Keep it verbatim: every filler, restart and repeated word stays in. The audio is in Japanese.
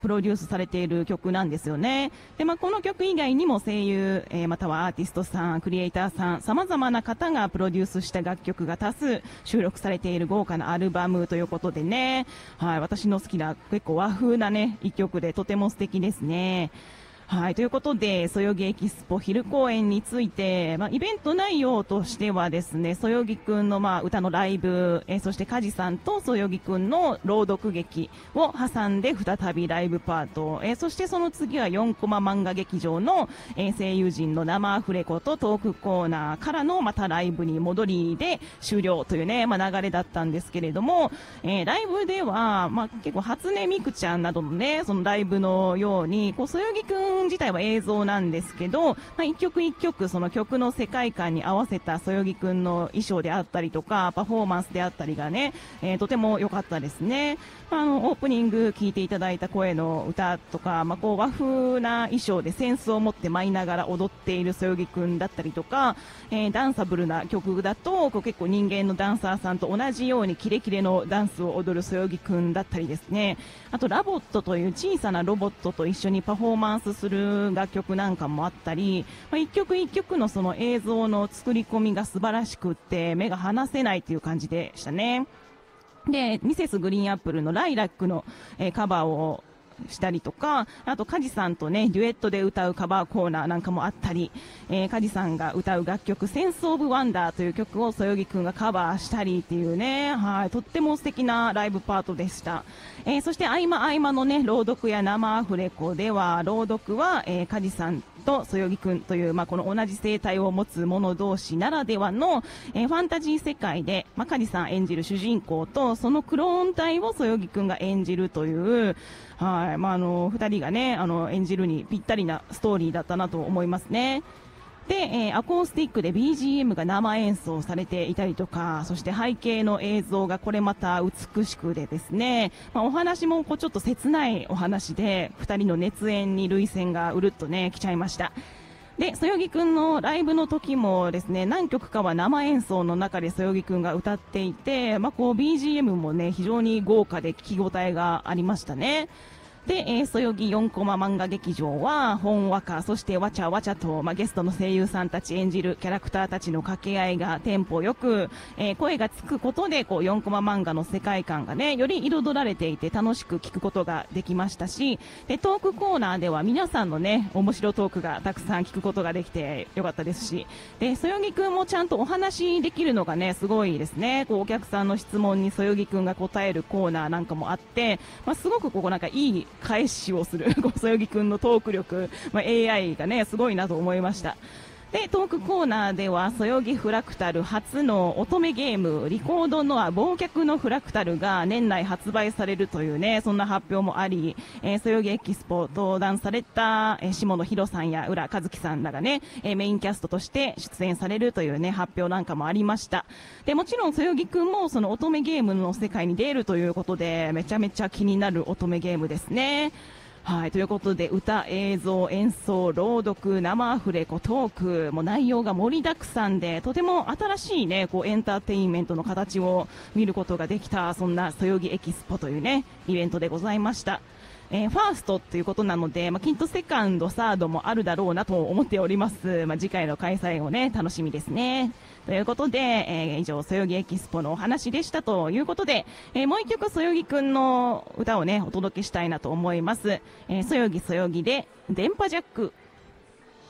プロデュースされている曲なんですよね。で、まあ、この曲以外にも声優、えー、またはアーティストさん、クリエイターさん、様々な方がプロデュースした楽曲が多数収録されている豪華なアルバムということでね、はい、私の好きな結構和風なね、一曲でとても素敵ですね。はい。ということで、そよぎエキスポ昼公演について、まあ、イベント内容としてはですね、そよぎくんの、まあ、歌のライブ、えー、そして梶さんとそよぎくんの朗読劇を挟んで再びライブパート、えー、そしてその次はよんコマ漫画劇場の、えー、声優陣の生アフレコとトークコーナーからのまたライブに戻りで終了というね、まあ、流れだったんですけれども、えー、ライブでは、まあ、結構初音ミクちゃんなどのね、そのライブのように、こう、そよぎくん自体は映像なんですけど、まあ、一曲一曲その曲の世界観に合わせたそよぎくんの衣装であったりとかパフォーマンスであったりがね、えー、とても良かったですね。まあ、あのオープニング聴いていただいた声の歌とか、まあ、こう和風な衣装でセンスを持って舞いながら踊っているそよぎくんだったりとか、えー、ダンサブルな曲だとこう結構人間のダンサーさんと同じようにキレキレのダンスを踊るそよぎくんだったりですね、あとラボットという小さなロボットと一緒にパフォーマンスする楽曲なんかもあったり、まあ、一曲一曲のその映像の作り込みが素晴らしくって目が離せないという感じでしたね。で、ミセスグリーンアップルのライラックの、えー、カバーをしたりとか、あと梶さんとねデュエットで歌うカバーコーナーなんかもあったり、えー、梶さんが歌う楽曲センスオブワンダーという曲をそよぎくんがカバーしたりっていうね、はい、とっても素敵なライブパートでした。えー、そして合間合間のね朗読や生アフレコでは朗読は、えー、梶さんとそよぎくんという、まあ、この同じ生態を持つ者同士ならではの、えー、ファンタジー世界で、まあ、梶さん演じる主人公とそのクローン体をそよぎくんが演じるという、はい、まあ、あのふたりがねあの演じるにぴったりなストーリーだったなと思いますね。で、えー、アコースティックで ビージーエム が生演奏されていたりとか、そして背景の映像がこれまた美しくでですね、まあ、お話もこうちょっと切ないお話でふたりの熱演に涙腺がうるっとね来ちゃいました。で、そよぎくんのライブの時もですね、何曲かは生演奏の中でそよぎくんが歌っていて、まあ、こう ビージーエム もね非常に豪華で聞き応えがありましたね。で、えー、そよぎよんコマ漫画劇場は、ほんわか、そしてわちゃわちゃと、まあ、ゲストの声優さんたち演じるキャラクターたちの掛け合いがテンポよく、えー、声がつくことで、こう、よんコマ漫画の世界観がね、より彩られていて楽しく聞くことができましたし、で、トークコーナーでは皆さんのね、面白トークがたくさん聞くことができてよかったですし、で、そよぎくんもちゃんとお話できるのがね、すごいですね。こう、お客さんの質問にそよぎくんが答えるコーナーなんかもあって、まあ、すごくここなんかいい返しをするそよぎくんのトーク力、まあ、エーアイ がねすごいなと思いました。で、トークコーナーではそよぎフラクタル初の乙女ゲームリコードノア忘却のフラクタルが年内発売されるというねそんな発表もあり、えー、そよぎエキスポ登壇された、えー、下野紘さんや浦和樹さんらがね、えー、メインキャストとして出演されるというね発表なんかもありました。で、もちろんそよぎくんもその乙女ゲームの世界に出るということでめちゃめちゃ気になる乙女ゲームですね。はい、ということで歌、映像、演奏、朗読、生アフレコ、トークもう内容が盛りだくさんでとても新しいねこうエンターテインメントの形を見ることができたそんなそよぎエキスポというねイベントでございました。えー、ファーストということなので、まあ、きっとセカンド、サードもあるだろうなと思っております。まあ、次回の開催をね楽しみですね。ということで、えー、以上そよぎエキスポのお話でしたということで、えー、もう一曲そよぎくんの歌をねお届けしたいなと思います。えー、そよぎそよぎで電波ジャック。